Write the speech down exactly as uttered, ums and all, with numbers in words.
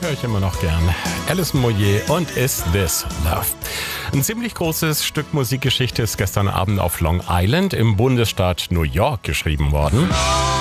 höre ich immer noch gern. Alison Moyet und Is This Love? Ein ziemlich großes Stück Musikgeschichte ist gestern Abend auf Long Island im Bundesstaat New York geschrieben worden.